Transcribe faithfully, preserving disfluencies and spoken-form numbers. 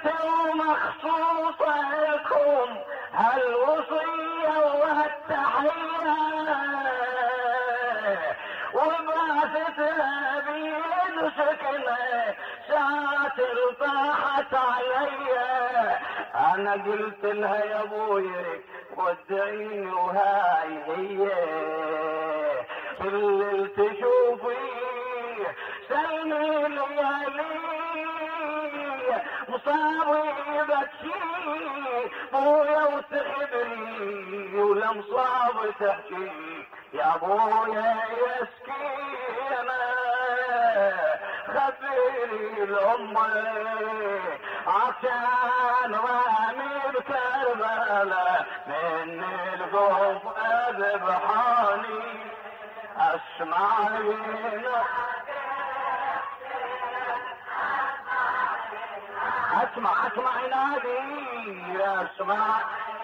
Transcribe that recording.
ومخصوصة لكم هالوصية وهالتحية، وبعثتها بيد سكنة ساتر طاحت علي. انا قلت لها يا ابوي ودعيني وهاي هي، اللي تشوفي سلمي ليالي مصابي بكي بويا وتخبري ولا مصاب تحكي يا ابويا يا سكينة خبري لأمي عشان رامي بكربلاء من الخوف اذبحاني. اسمعي اسمع اسمع نادي اسمع